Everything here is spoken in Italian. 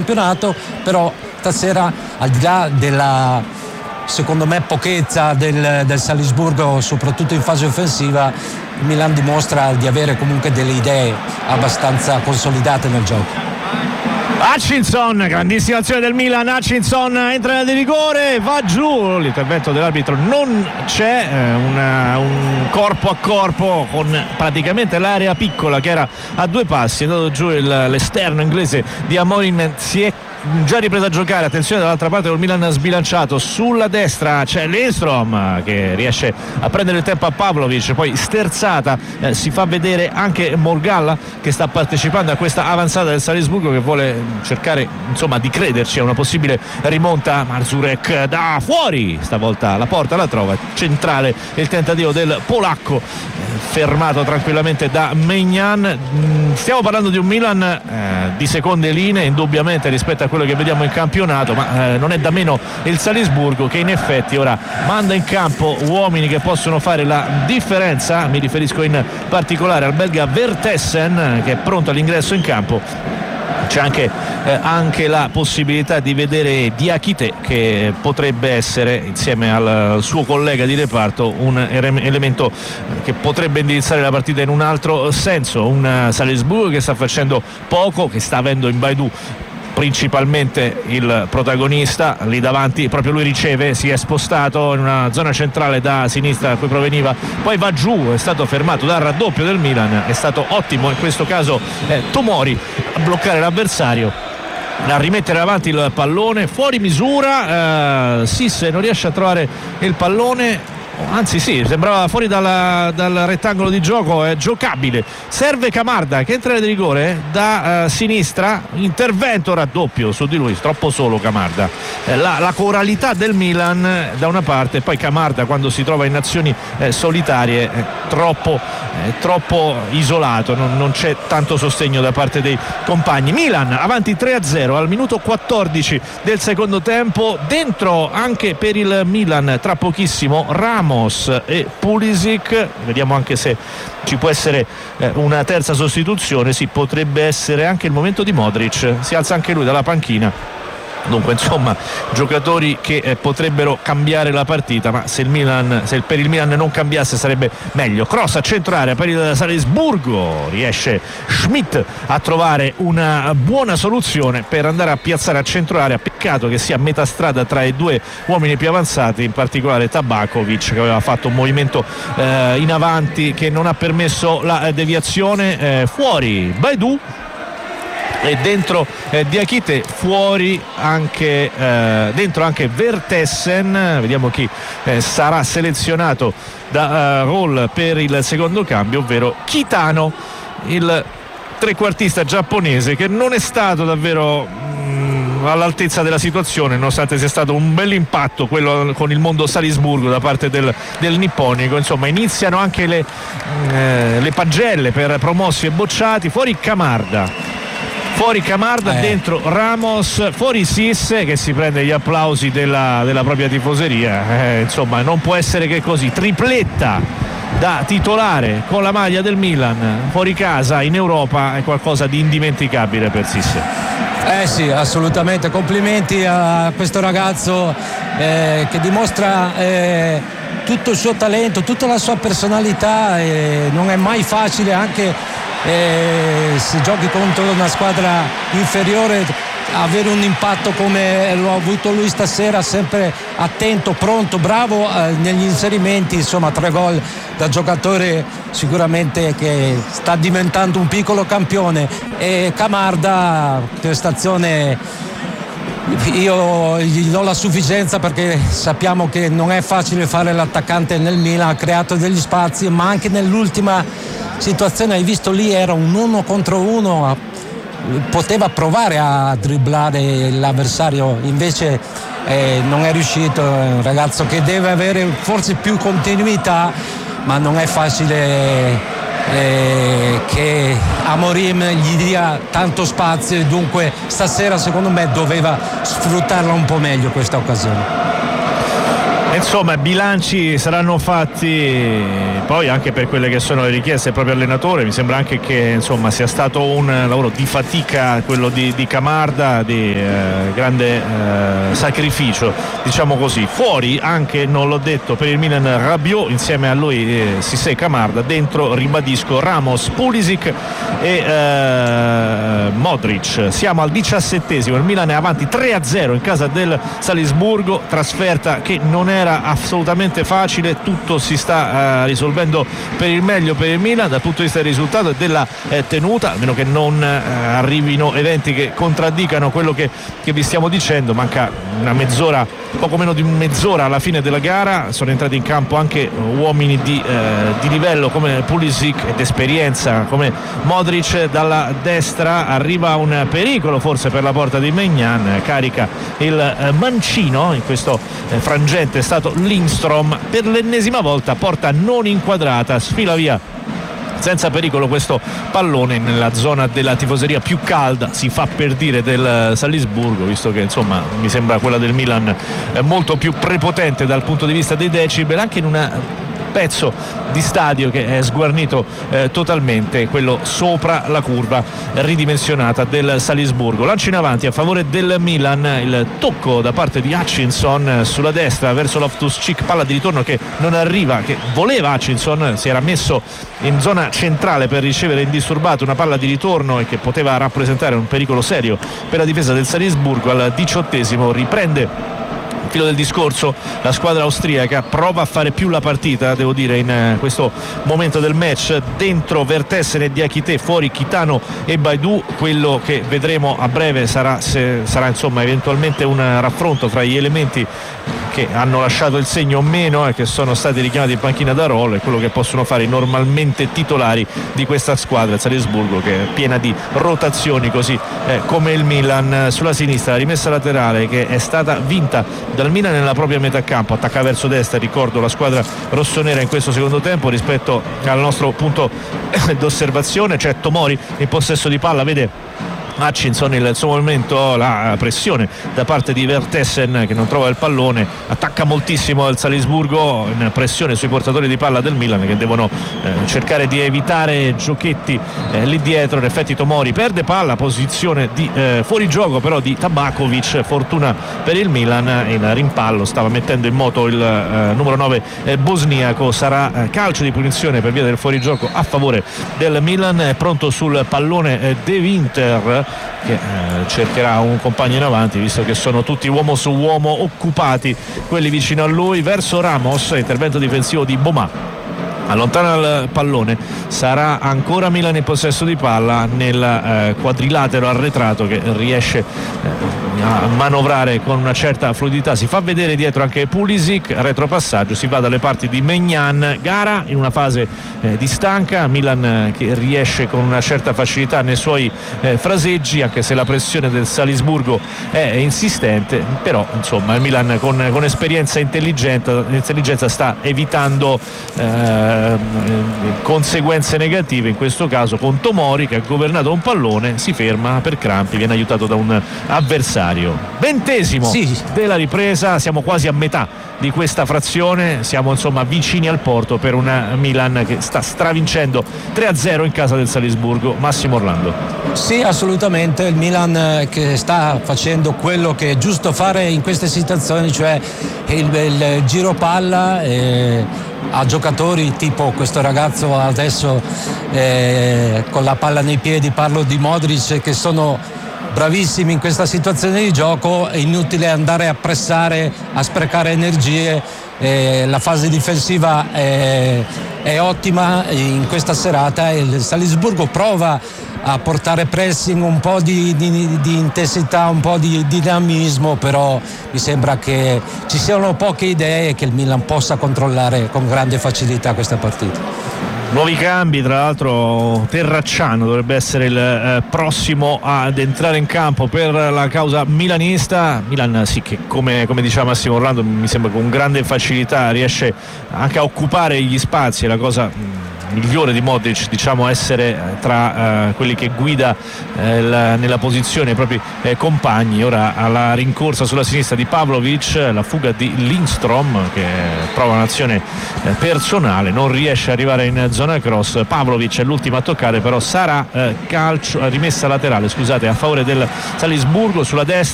campionato, però stasera, al di là della, secondo me, pochezza del Salisburgo, soprattutto in fase offensiva, il Milan dimostra di avere comunque delle idee abbastanza consolidate nel gioco. Hutchinson, grandissima azione del Milan. Hutchinson entra in area di rigore, va giù, l'intervento dell'arbitro non c'è, un corpo a corpo con praticamente l'area piccola che era a 2 passi, è andato giù l'esterno inglese di Amorim, si è già ripreso a giocare. Attenzione, dall'altra parte col Milan sbilanciato, sulla destra c'è Lindstrom che riesce a prendere il tempo a Pavlovic, poi sterzata, si fa vedere anche Morgalla che sta partecipando a questa avanzata del Salisburgo, che vuole cercare insomma di crederci a una possibile rimonta. Mazurek da fuori, stavolta la porta la trova, centrale il tentativo del polacco, fermato tranquillamente da Maignan. Stiamo parlando di un Milan di seconde linee indubbiamente rispetto a quello che vediamo in campionato, ma non è da meno il Salisburgo che in effetti ora manda in campo uomini che possono fare la differenza. Mi riferisco in particolare al belga Vertessen, che è pronto all'ingresso in campo. C'è anche la possibilità di vedere Diakite, che potrebbe essere, insieme al suo collega di reparto, un elemento che potrebbe indirizzare la partita in un altro senso. Un Salisburgo che sta facendo poco, che sta avendo in Baidou principalmente il protagonista lì davanti, proprio lui riceve, si è spostato in una zona centrale da sinistra da cui proveniva, poi va giù, è stato fermato dal raddoppio del Milan, è stato ottimo in questo caso Tomori a bloccare l'avversario, a rimettere avanti il pallone fuori misura. Sisse non riesce a trovare il pallone, anzi sì, sembrava fuori dal rettangolo di gioco, è giocabile. Serve Camarda che entra di rigore da sinistra, intervento raddoppio su di lui, troppo solo Camarda. La coralità del Milan da una parte, poi Camarda quando si trova in azioni solitarie è troppo isolato, non c'è tanto sostegno da parte dei compagni. Milan avanti 3-0 al minuto 14 del secondo tempo, dentro anche per il Milan tra pochissimo Ramos e Pulisic. Vediamo anche se ci può essere una terza sostituzione. Sì, potrebbe essere anche il momento di Modric, si alza anche lui dalla panchina. Dunque insomma giocatori che potrebbero cambiare la partita, ma se per il Milan non cambiasse sarebbe meglio. Cross a centro area per il Salisburgo, riesce Schmidt a trovare una buona soluzione per andare a piazzare a centro area. Peccato che sia a metà strada tra i due uomini più avanzati, in particolare Tabakovic, che aveva fatto un movimento in avanti che non ha permesso la deviazione. Fuori Baidou e dentro Diakite, fuori anche dentro anche Vertessen. Vediamo chi sarà selezionato da Roll per il secondo cambio, ovvero Kitano, il trequartista giapponese, che non è stato davvero all'altezza della situazione, nonostante sia stato un bel impatto quello con il mondo Salisburgo da parte del nipponico. Insomma, iniziano anche le pagelle per promossi e bocciati. Fuori Camarda, dentro Ramos, fuori Sisse che si prende gli applausi della propria tifoseria. Insomma, non può essere che così. Tripletta da titolare con la maglia del Milan fuori casa in Europa è qualcosa di indimenticabile per Sisse. Sì, assolutamente, complimenti a questo ragazzo che dimostra tutto il suo talento, tutta la sua personalità. Non è mai facile, anche se giochi contro una squadra inferiore, avere un impatto come l'ha avuto lui stasera, sempre attento, pronto, bravo negli inserimenti. Insomma, 3 gol da giocatore sicuramente che sta diventando un piccolo campione. E Camarda, prestazione, io gli do la sufficienza, perché sappiamo che non è facile fare l'attaccante nel Milan, ha creato degli spazi, ma anche nell'ultima situazione, hai visto lì, era un 1 contro 1, poteva provare a dribblare l'avversario, invece non è riuscito. È un ragazzo che deve avere forse più continuità, ma non è facile che Amorim gli dia tanto spazio, e dunque stasera secondo me doveva sfruttarla un po' meglio questa occasione. Insomma, bilanci saranno fatti poi anche per quelle che sono le richieste del proprio allenatore. Mi sembra anche che insomma sia stato un lavoro di fatica quello di Camarda, di grande sacrificio, diciamo così. Fuori anche, non l'ho detto, per il Milan Rabiot, insieme a lui Cissé, Camarda. Dentro, ribadisco, Ramos, Pulisic e Modric. Siamo al 17esimo, il Milan è avanti 3-0 in casa del Salisburgo, trasferta che non era assolutamente facile. Tutto si sta risolvendo per il meglio per il Milan dal punto di vista del risultato e della tenuta, a meno che non arrivino eventi che contraddicano quello che vi stiamo dicendo. Manca una mezz'ora, poco meno di mezz'ora alla fine della gara. Sono entrati in campo anche uomini di livello come Pulisic ed esperienza come Modric. Dalla destra arriva un pericolo forse per la porta di Maignan, carica il mancino, in questo frangente è stato Lindstrom, per l'ennesima volta porta non inquadrata, sfila via senza pericolo questo pallone nella zona della tifoseria più calda, si fa per dire, del Salisburgo, visto che insomma mi sembra quella del Milan molto più prepotente dal punto di vista dei decibel, anche in una pezzo di stadio che è sguarnito totalmente, quello sopra la curva ridimensionata del Salisburgo. Lancio in avanti a favore del Milan, il tocco da parte di Hutchinson sulla destra verso Loftus-Cheek, palla di ritorno che non arriva, che voleva Hutchinson, si era messo in zona centrale per ricevere indisturbato una palla di ritorno e che poteva rappresentare un pericolo serio per la difesa del Salisburgo. Al 18esimo riprende filo del discorso la squadra austriaca, prova a fare più la partita, devo dire, in questo momento del match. Dentro Vertessen e Diakité, fuori Kitano e Baidou. Quello che vedremo a breve sarà insomma eventualmente un raffronto fra gli elementi che hanno lasciato il segno o meno e che sono stati richiamati in panchina da Roll, e quello che possono fare i normalmente titolari di questa squadra, il Salisburgo, che è piena di rotazioni così come il Milan. Sulla sinistra la rimessa laterale che è stata vinta dal Milan nella propria metà campo, attacca verso destra, ricordo la squadra rossonera in questo secondo tempo rispetto al nostro punto d'osservazione. C'è Tomori in possesso di palla, vede Hutchinson il suo movimento, la pressione da parte di Vertessen che non trova il pallone, attacca moltissimo il Salisburgo, in pressione sui portatori di palla del Milan che devono cercare di evitare giochetti lì dietro. In effetti Tomori perde palla, posizione di fuorigioco però di Tabakovic, fortuna per il Milan, il rimpallo stava mettendo in moto il numero 9 bosniaco. Sarà calcio di punizione per via del fuorigioco a favore del Milan. È pronto sul pallone De Winter che cercherà un compagno in avanti, visto che sono tutti uomo su uomo occupati quelli vicino a lui, verso Ramos, intervento difensivo di Boma. Allontana il pallone, sarà ancora Milan in possesso di palla nel quadrilatero arretrato che riesce a manovrare con una certa fluidità. Si fa vedere dietro anche Pulisic, retropassaggio, si va dalle parti di Maignan. Gara in una fase di stanca, Milan che riesce con una certa facilità nei suoi fraseggi, anche se la pressione del Salisburgo è insistente, però insomma il Milan con esperienza e intelligenza sta evitando conseguenze negative, in questo caso con Tomori che ha governato un pallone, si ferma per crampi, viene aiutato da un avversario. 20esimo della ripresa, siamo quasi a metà di questa frazione, siamo insomma vicini al porto per una Milan che sta stravincendo 3-0 in casa del Salisburgo. Massimo Orlando. Sì, assolutamente, il Milan che sta facendo quello che è giusto fare in queste situazioni, cioè il giro palla a giocatori tipo questo ragazzo adesso con la palla nei piedi, parlo di Modric, che sono bravissimi in questa situazione di gioco. È inutile andare a pressare, a sprecare energie. La fase difensiva è ottima in questa serata e il Salisburgo prova a portare pressing, un po' di intensità, un po' di dinamismo, però mi sembra che ci siano poche idee e che il Milan possa controllare con grande facilità questa partita. Nuovi cambi, tra l'altro Terracciano dovrebbe essere il prossimo ad entrare in campo per la causa milanista. Milan sì che come diceva Massimo Orlando mi sembra con grande facilità riesce anche a occupare gli spazi, la cosa migliore di Modric, diciamo, essere tra quelli che guida nella posizione i propri compagni. Ora alla rincorsa sulla sinistra di Pavlovic, la fuga di Lindstrom che prova un'azione personale, non riesce ad arrivare in zona cross. Pavlovic è l'ultimo a toccare, però sarà calcio, rimessa laterale, scusate, a favore del Salisburgo. Sulla destra